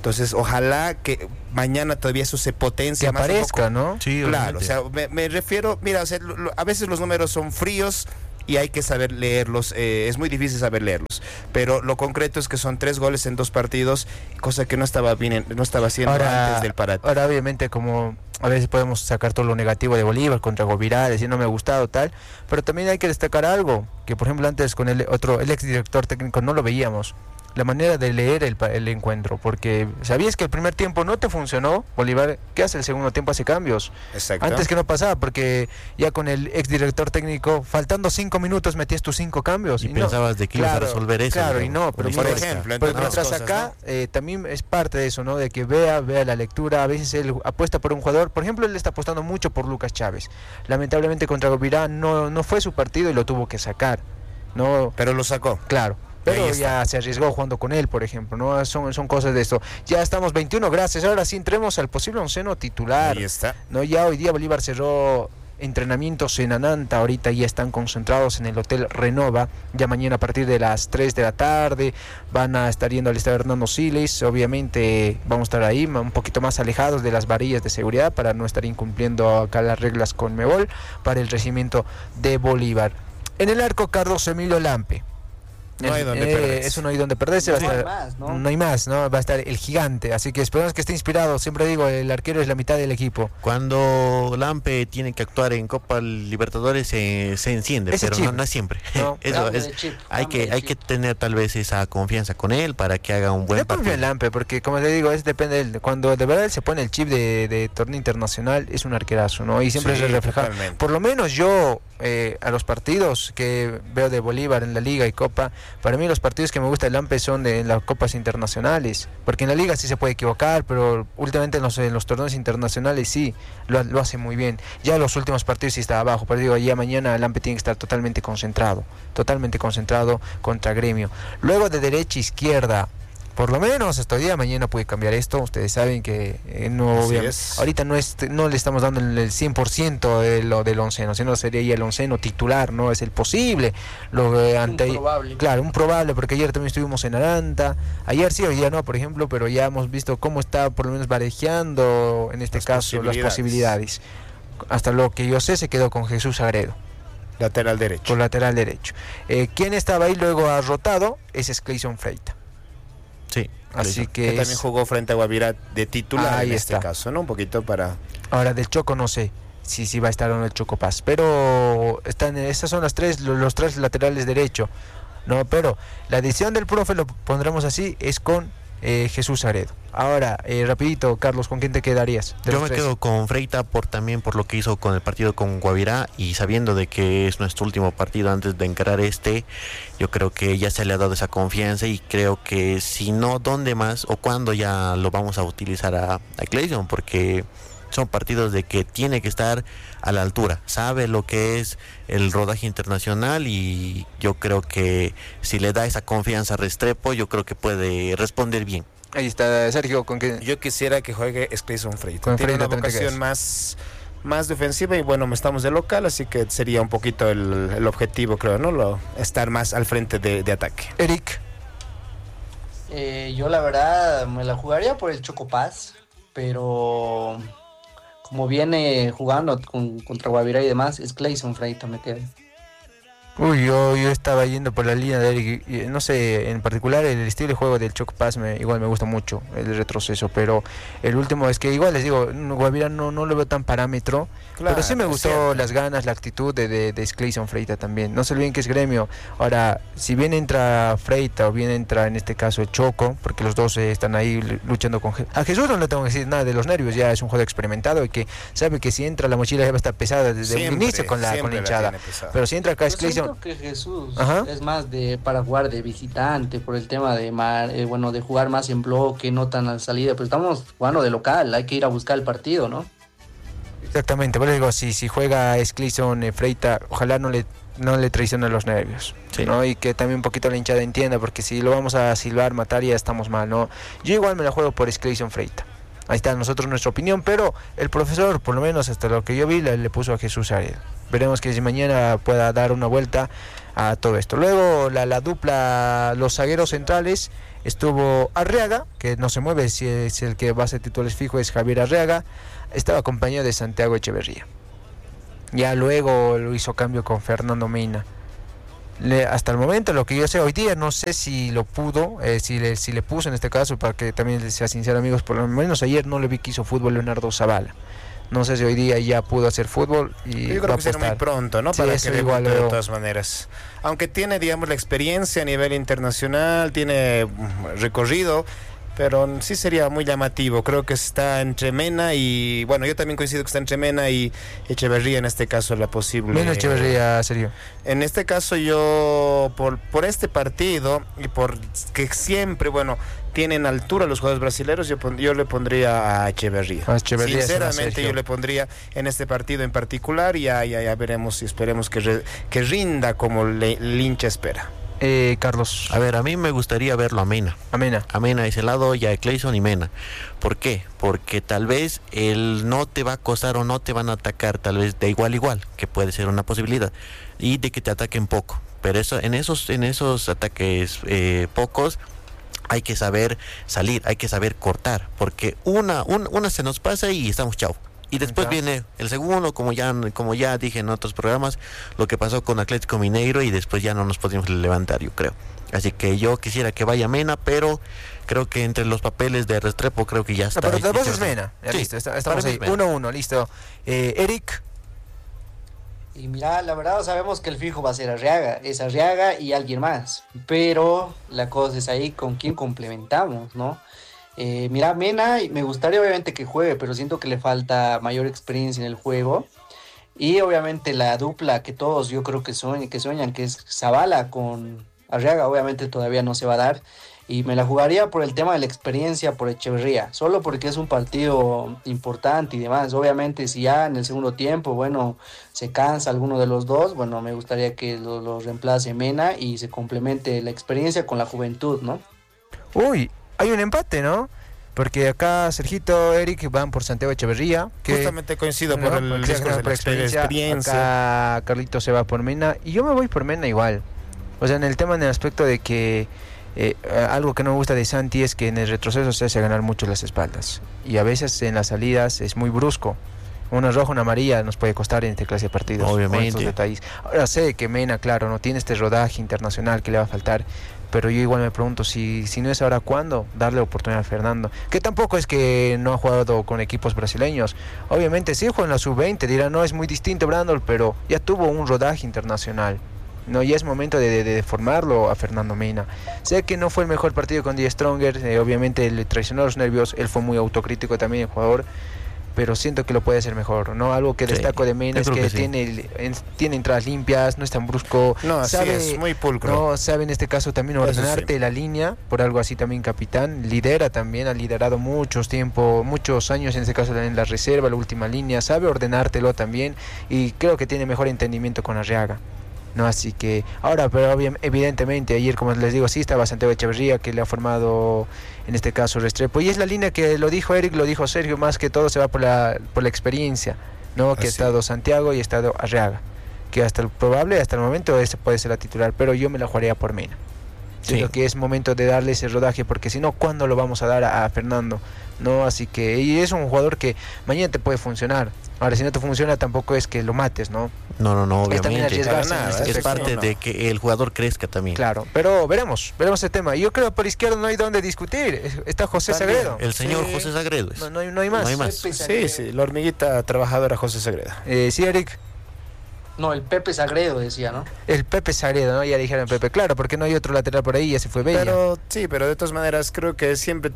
Entonces, ojalá que mañana todavía eso se potencie. Que más aparezca, un poco. ¿no? Sí, Claro, o obviamente. sea, me refiero, mira, o sea, a veces los números son fríos y hay que saber leerlos, es muy difícil saber leerlos, pero lo concreto es que son 3 goles en 2 partidos, cosa que no estaba bien, no estaba haciendo antes del parate. Ahora, obviamente, como a veces podemos sacar todo lo negativo de Bolívar contra Govirá, decir no me ha gustado tal, pero también hay que destacar algo, que por ejemplo antes con el exdirector técnico no lo veíamos, la manera de leer el encuentro, porque sabías que el primer tiempo no te funcionó, Bolívar, ¿qué hace el segundo tiempo? Hace cambios. Exacto. Antes que no pasaba, porque ya con el exdirector técnico, faltando 5 minutos metías tus 5 cambios. Y no. pensabas de que ibas a resolver eso. Claro, ¿no? y no, pero Por mira, ejemplo, pero entre otras mientras cosas, acá también es parte de eso, ¿no? De que vea la lectura, a veces él apuesta por un jugador, por ejemplo, él está apostando mucho por Lucas Chávez. Lamentablemente contra Govirá no fue su partido y lo tuvo que sacar, ¿no? Pero lo sacó. Claro. Pero ya se arriesgó jugando con él, por ejemplo, ¿no? Son cosas de esto. Ya estamos 21, gracias. Ahora sí entremos al posible onceno titular. Ahí está. ¿No? Ya hoy día Bolívar cerró entrenamientos en Ananta, ahorita ya están concentrados en el Hotel Renova, ya mañana a partir de las 3 de la tarde van a estar yendo al estadio Hernando Siles, obviamente vamos a estar ahí un poquito más alejados de las varillas de seguridad para no estar incumpliendo acá las reglas con Conmebol para el recibimiento de Bolívar. En el arco, Carlos Emilio Lampe. No hay donde perderse. Eso no hay donde perderse. Va a estar, más, ¿no? no hay más, ¿no? Va a estar el gigante. Así que esperamos que esté inspirado. Siempre digo, el arquero es la mitad del equipo. Cuando Lampe tiene que actuar en Copa Libertadores se enciende, Ese pero chip. no siempre. No. Eso Cambio es, de chip, hay cambio de que chip. tener tal vez esa confianza con él para que haga un buen Yo confío partido. en Lampe, porque como te digo, depende de él. Cuando de verdad él se pone el chip de torneo internacional, es un arquerazo, ¿no? Y siempre Sí, es reflejado. totalmente. Por lo menos yo, a los partidos que veo de Bolívar en la Liga y Copa, para mí los partidos que me gusta de Lampe son en las copas internacionales, porque en la Liga sí se puede equivocar, pero últimamente en los torneos internacionales sí, lo hace muy bien. Ya los últimos partidos sí está abajo, pero digo, ya mañana Lampe tiene que estar totalmente concentrado contra Gremio. Luego de derecha a izquierda, por lo menos hasta hoy día, mañana puede cambiar esto. Ustedes saben que ahorita no le estamos dando el 100% del onceno, sino sería ya el onceno titular, no es el posible. Probable. Claro, un probable, porque ayer también estuvimos en Aranta. Ayer sí, hoy día no, por ejemplo, pero ya hemos visto cómo está por lo menos barajeando, en este caso, las posibilidades. Hasta lo que yo sé, se quedó con Jesús Agredo. Lateral derecho. Por lateral derecho. Quien estaba ahí luego ha rotado es Clayson Freita. Sí, Así que también jugó frente a Guavirá de titular ahí en este está. caso, ¿no? Un poquito para... Ahora del Choco no sé si va a estar o no el Choco Paz, pero esas son los tres laterales derecho, no, pero la decisión del profe, lo pondremos así, es con Jesús Aredo. Ahora, rapidito, Carlos, ¿con quién te quedarías? Yo me quedo con Freita también por lo que hizo con el partido con Guavirá, y sabiendo de que es nuestro último partido antes de encarar yo creo que ya se le ha dado esa confianza, y creo que si no, ¿dónde más o cuándo ya lo vamos a utilizar a Clayson? Porque son partidos de que tiene que estar a la altura, sabe lo que es el rodaje internacional, y yo creo que si le da esa confianza a Restrepo, yo creo que puede responder bien. Ahí está Sergio, ¿con qué? Yo quisiera que juegue Clayson Freita. Con Tiene Freita una también te vocación más defensiva, y bueno, estamos de local, así que sería un poquito el objetivo, creo, ¿no? Estar más al frente de ataque. Eric. Yo la verdad me la jugaría por el Choco Paz, pero como viene jugando contra Guavirá y demás, es Clayson Freita, me queda. Uy, yo estaba yendo por la línea de Eric, y no sé, en particular el estilo de juego del Choco Paz igual me gusta mucho, el retroceso, pero el último es que igual les digo, Guavirá no lo veo tan parámetro, Claro, pero sí me es gustó cierto. las ganas, la actitud de Clayson Freita también. No se olviden que es Gremio. Ahora, si bien entra Freita o bien entra en este caso el Choco, porque los dos están ahí luchando con a Jesús, no le tengo que decir nada de los nervios, ya es un jugador experimentado y que sabe que si entra la mochila ya va a estar pesada desde el inicio con la hinchada. Pero si entra acá es Yo Clayson. siento que Jesús Ajá. es más para jugar de visitante, por el tema de de jugar más en bloque, no tan a salida, pero estamos jugando de local, hay que ir a buscar el partido, ¿no? Exactamente, pero digo, si juega Clayson Freita, ojalá no le traicione los nervios, sí, ¿no? Y que también un poquito la hinchada entienda, porque si lo vamos a silbar, matar, ya estamos mal, ¿no? Yo igual me la juego por Clayson Freita. Ahí está nosotros nuestra opinión, pero el profesor, por lo menos hasta lo que yo vi, le puso a Jesús Aredo. Veremos que si mañana pueda dar una vuelta a todo esto. Luego la dupla, los zagueros centrales, estuvo Arriaga, que no se mueve, si es el que va a ser titulares fijo es Javier Arriaga, estaba acompañado de Santiago Echeverría. Ya luego lo hizo cambio con Fernando Mena. Hasta el momento, lo que yo sé hoy día, no sé si lo pudo, si le puso en este caso, para que también sea sincero, amigos, por lo menos ayer no le vi que hizo fútbol Leonardo Zavala. No sé si hoy día ya pudo hacer fútbol y yo creo que será muy pronto, ¿no? Sí, para que igual de todas maneras. Aunque tiene, digamos, la experiencia a nivel internacional, tiene recorrido, pero sí sería muy llamativo. Creo que está entre Mena y... Bueno, yo también coincido que está entre Mena y Echeverría en este caso la posible... Mena Echeverría, serio. En este caso yo, por este partido y por que siempre, bueno, tienen altura los jugadores brasileños, yo le pondría a Echeverría. Sinceramente yo le pondría en este partido en particular y ya veremos y esperemos que rinda como el hincha espera. Carlos. A ver, a mí me gustaría verlo a Mena. A Mena, ese lado, ya Clayson y Mena. ¿Por qué? Porque tal vez él no te va a acosar o no te van a atacar, tal vez de igual a igual, que puede ser una posibilidad, y de que te ataquen poco. Pero eso, en esos ataques pocos, hay que saber salir, hay que saber cortar, porque una se nos pasa y estamos chao. Y después viene el segundo, como ya dije en otros programas, lo que pasó con Atlético Mineiro y después ya no nos podíamos levantar, yo creo. Así que yo quisiera que vaya Mena, pero creo que entre los papeles de Restrepo creo que ya está. Pero después es Mena, ya sí, listo, estamos ahí, 1-1, listo. Eric. Y mira, la verdad sabemos que el fijo va a ser Arriaga, es Arriaga y alguien más, pero la cosa es ahí con quién complementamos, ¿no? Mira, Mena, me gustaría obviamente que juegue, pero siento que le falta mayor experiencia en el juego. Y obviamente la dupla que todos yo creo que sueñan, que es Zavala con Arriaga, obviamente todavía no se va a dar. Y me la jugaría por el tema de la experiencia, por Echeverría, solo porque es un partido importante y demás. Obviamente si ya en el segundo tiempo, bueno, se cansa alguno de los dos, bueno, me gustaría que lo reemplace Mena y se complemente la experiencia con la juventud, ¿no? Uy, hay un empate, ¿no? Porque acá Sergito, Eric van por Santiago Echeverría. Que justamente coincido por el discurso de la experiencia. Acá Carlito se va por Mena y yo me voy por Mena igual. O sea, en el aspecto de que algo que no me gusta de Santi es que en el retroceso se hace ganar mucho las espaldas. Y a veces en las salidas es muy brusco. Una roja, una amarilla nos puede costar en esta clase de partidos. Obviamente. Detalles. Ahora sé que Mena, claro, no tiene este rodaje internacional que le va a faltar. Pero yo igual me pregunto si no es ahora, ¿cuándo darle oportunidad a Fernando? Que tampoco es que no ha jugado con equipos brasileños. Obviamente sí juega en la sub-20, dirán, no, es muy distinto Brandol, pero ya tuvo un rodaje internacional. No, ya es momento de formarlo a Fernando Mena. Sé que no fue el mejor partido con Die Stronger, obviamente le traicionó los nervios, él fue muy autocrítico también el jugador, pero siento que lo puede hacer mejor, ¿no? Algo que destaco de Mena es que tiene entradas limpias, no es tan brusco, no, sabe, es muy pulcro. No, sabe en este caso también ordenarte la línea, por algo así también capitán, lidera también, ha liderado muchos años en este caso en la reserva, la última línea, sabe ordenártelo también y creo que tiene mejor entendimiento con Arriaga. No, así que ahora, pero evidentemente ayer, como les digo, sí estaba Santiago Echeverría, que le ha formado en este caso Restrepo, y es la línea que lo dijo Eric, lo dijo Sergio, más que todo se va por la experiencia, ¿no? Que ha estado Santiago y ha estado Arriaga, que hasta el momento ese puede ser la titular, pero yo me la jugaría por Mena. Creo que es momento de darle ese rodaje, porque si no, ¿cuándo lo vamos a dar a Fernando? No, así que, y es un jugador que mañana te puede funcionar. Ahora, si no te funciona, tampoco es que lo mates, ¿no? No, obviamente. Es parte de que el jugador crezca también. Claro, pero veremos el tema. Yo creo que por izquierda no hay donde discutir. Está José Sagredo. El señor José Sagredo. No hay más. Sí, la hormiguita trabajadora José Sagredo. Sí, Eric. No, el Pepe Sagredo decía, ¿no? El Pepe Sagredo, ¿no? Ya dijeron Pepe, claro, porque no hay otro lateral por ahí, ya se fue Bella. Pero de todas maneras creo que siempre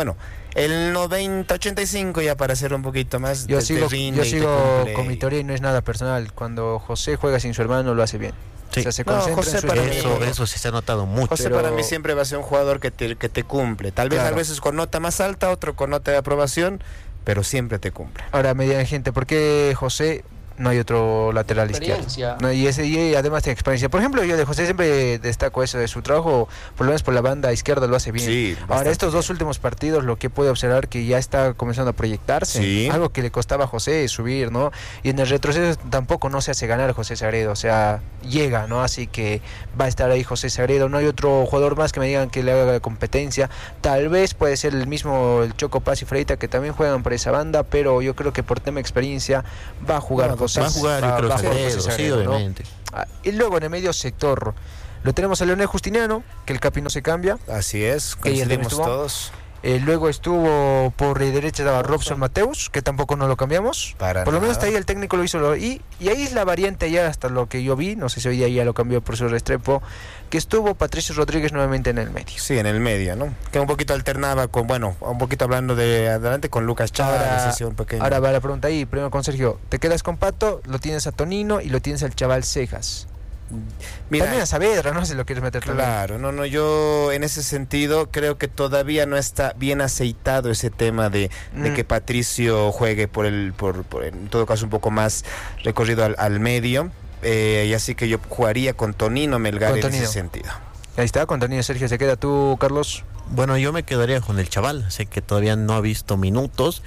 el 90-85 ya para hacer un poquito más. Yo sigo con mi teoría y no es nada personal. Cuando José juega sin su hermano lo hace bien. Sí. O sea, se concentra José en su eso sí se ha notado mucho. José para mí siempre va a ser un jugador que te cumple. Tal vez a veces con nota más alta, otro con nota de aprobación, pero siempre te cumple. Ahora me dirán gente, ¿por qué José no hay otro lateral izquierdo. No, y además tiene experiencia. Por ejemplo, yo de José siempre destaco eso de su trabajo, por lo menos por la banda izquierda lo hace bien. Sí, ahora estos dos últimos partidos lo que puede observar que ya está comenzando a proyectarse, sí. Algo que le costaba a José subir, ¿no? Y en el retroceso tampoco no se hace ganar José Sagredo, o sea, llega, ¿no? Así que va a estar ahí José Sagredo, no hay otro jugador más que me digan que le haga competencia. Tal vez puede ser el mismo el Choco Paz y Freita, que también juegan por esa banda, pero yo creo que por tema de experiencia va a jugar José. Va a jugar, yo creo, Sagredo, sí, obviamente. ¿no? Y luego en el medio sector lo tenemos a Leonel Justiniano, que el Capi no se cambia. Así es, coincidimos todos. Luego estuvo por derecha estaba Robson Mateus, que tampoco no lo cambiamos. Por lo menos hasta ahí el técnico lo hizo. Y ahí es la variante ya hasta lo que yo vi, no sé si hoy día ya lo cambió por su Restrepo, que estuvo Patricio Rodríguez nuevamente en el medio. Sí, en el medio, ¿no? Que un poquito alternaba con, bueno, un poquito hablando de adelante con Lucas Chávez. Ahora va la pregunta ahí, primero con Sergio. ¿Te quedas con Pato? Lo tienes a Tonino y lo tienes al chaval Cejas. Mira, también a Saavedra, no sé si lo quieres meter también. Claro, no, yo en ese sentido creo que todavía no está bien aceitado ese tema de que Patricio juegue por en todo caso un poco más recorrido al medio, y así que yo jugaría con Tonino Melgar en ese sentido. Ahí está, con Tonino. Sergio, ¿se queda tú, Carlos? Bueno, yo me quedaría con el chaval, sé que todavía no ha visto minutos,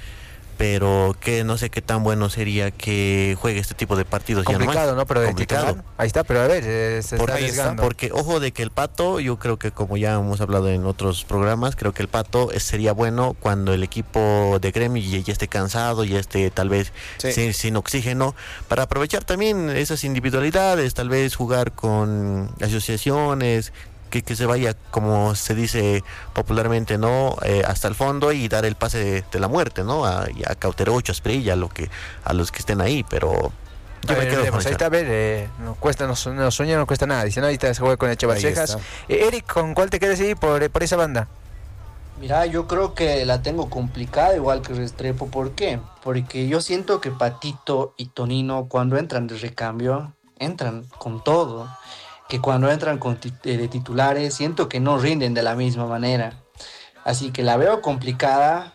pero que no sé qué tan bueno sería que juegue este tipo de partidos. Complicado, ¿no? Pero complicado. Ahí está, pero a ver, se está arriesgando. Porque ojo de que el Pato, yo creo que como ya hemos hablado en otros programas, creo que el Pato sería bueno cuando el equipo de Gremio ya esté cansado, ya esté tal vez sin oxígeno, para aprovechar también esas individualidades, tal vez jugar con asociaciones, que se vaya, como se dice popularmente, ¿no? Hasta el fondo y dar el pase de la muerte, ¿no? A Cauterucho, a Asprilla, a los que estén ahí, pero yo me quedo con ahí está, a ver, no cuesta, no sueña, no cuesta nada. Dice, no, ahí está, se juega con el Chaval Cejas. Eric, ¿con cuál te quedas ahí por esa banda? Mira, yo creo que la tengo complicada, igual que Restrepo. ¿Por qué? Porque yo siento que Patito y Tonino, cuando entran de recambio, entran con todo. Que cuando entran de titulares siento que no rinden de la misma manera, así que la veo complicada,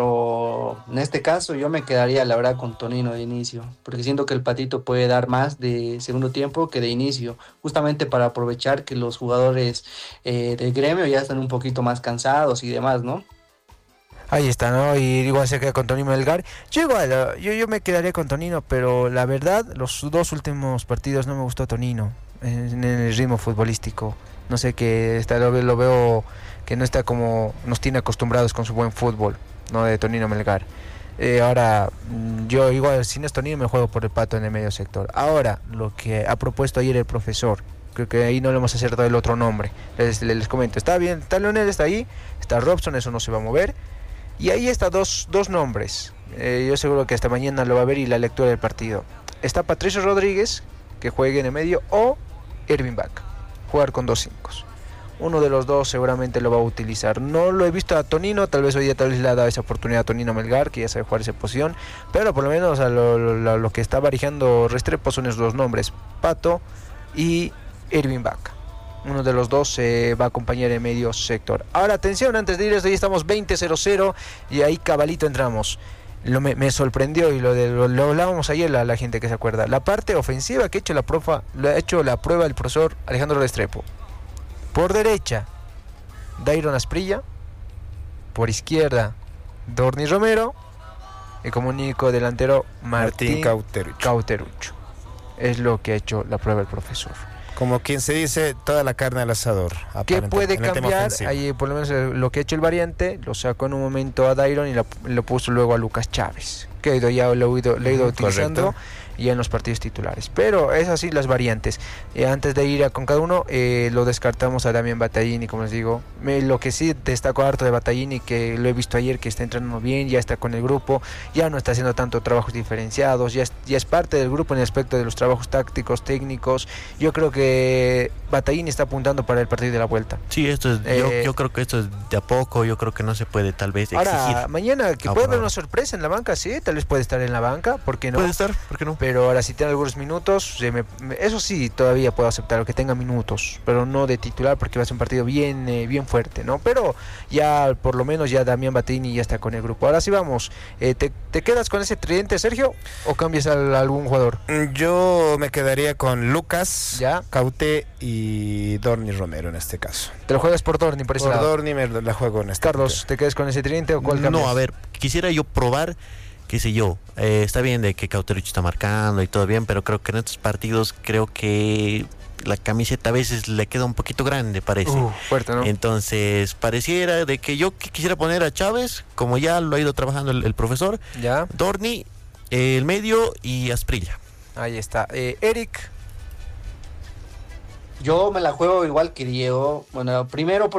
pero en este caso yo me quedaría la verdad con Tonino de inicio, porque siento que el Patito puede dar más de segundo tiempo que de inicio, justamente para aprovechar que los jugadores del Gremio ya están un poquito más cansados y demás, ¿no? Ahí está, ¿no? Y igual se queda con Tonino Melgar. Yo me quedaría con Tonino, pero la verdad, los dos últimos partidos no me gustó Tonino en el ritmo futbolístico. No sé, que lo veo que no está como nos tiene acostumbrados con su buen fútbol, ¿no? De Tonino Melgar. Ahora, yo igual, si no es Tonino, me juego por el Pato en el medio sector. Ahora, lo que ha propuesto ayer el profesor, creo que ahí no le hemos acertado el otro nombre. Les comento, está bien, está Leonel, está ahí, está Robson, eso no se va a mover. Y ahí está dos nombres. Yo seguro que hasta mañana lo va a ver y la lectura del partido. Está Patricio Rodríguez, que juegue en el medio, o Ervin Vaca, jugar con 2 5. Uno de los dos seguramente lo va a utilizar. No lo he visto a Tonino, tal vez hoy día le ha dado esa oportunidad a Tonino Melgar, que ya sabe jugar esa posición, pero por lo menos lo que está barajando Restrepo son esos dos nombres, Pato y Ervin Vaca. Uno de los dos se va a acompañar en medio sector. Ahora atención, antes de ir, ahí estamos 20-0-0 y ahí cabalito entramos. Me sorprendió y lo hablábamos ayer la gente que se acuerda. La parte ofensiva que ha hecho la prueba el profesor Alejandro Restrepo. Por derecha, Dairon Asprilla. Por izquierda, Dorni Romero. Y como único delantero, Martín Cauterucho. Es lo que ha hecho la prueba el profesor. Como quien se dice, toda la carne al asador. ¿Qué puede cambiar? Ahí por lo menos lo que ha hecho el variante, lo sacó en un momento a Dairon y lo puso luego a Lucas Chávez, que ya lo he ido utilizando ya en los partidos titulares. Pero es así las variantes. Antes de ir con cada uno, lo descartamos a Damián Battaglini, como les digo. Lo que sí destaco harto de Battaglini, que lo he visto ayer, que está entrenando bien, ya está con el grupo, ya no está haciendo tanto trabajos diferenciados, ya es parte del grupo en el aspecto de los trabajos tácticos, técnicos. Yo creo que Battaglini está apuntando para el partido de la vuelta. Sí, esto es, yo creo que esto es de a poco, yo creo que no se puede tal vez exigir. Ahora, mañana, que puede haber una sorpresa en la banca, sí, tal vez puede estar en la banca, ¿por qué no? Puede estar, ¿por qué no? Pero ahora si tiene algunos minutos, eso sí, todavía puedo aceptar que tenga minutos, pero no de titular porque va a ser un partido bien fuerte, ¿no? Pero ya por lo menos ya Damián Batini ya está con el grupo. Ahora sí vamos, ¿te quedas con ese tridente, Sergio, o cambias a algún jugador? Yo me quedaría con Lucas, ¿Ya? Cauté y Dorni Romero en este caso. ¿Te lo juegas por Dorni, por ese Por lado? Dorni me la juego en este Carlos, partido. ¿te quedas con ese tridente o cuál cambias? No, a ver, quisiera yo probar, qué sé yo, está bien de que Cauterucho está marcando y todo bien, pero creo que en estos partidos creo que la camiseta a veces le queda un poquito grande, parece. Fuerte, ¿no? Entonces, pareciera de que yo quisiera poner a Chávez, como ya lo ha ido trabajando el profesor, Ya, Dorni, el medio y Asprilla. ahí está. Eric. Yo me la juego igual que Diego. Bueno, primero